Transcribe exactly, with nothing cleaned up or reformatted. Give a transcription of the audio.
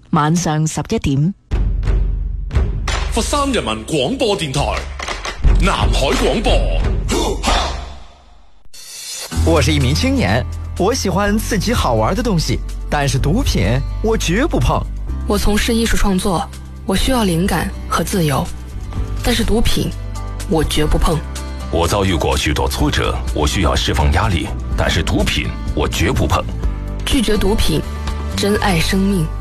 晚上十一點。 佛山人民廣播電台南海廣播。 我是一名青年，我喜歡刺激好玩的東西，但是毒品我絕不碰。 我從事藝術創作，我需要靈感和自由，但是毒品我絕不碰。 我遭遇過許多挫折，我需要釋放壓力，但是毒品我絕不碰。 拒絕毒品，珍愛生命。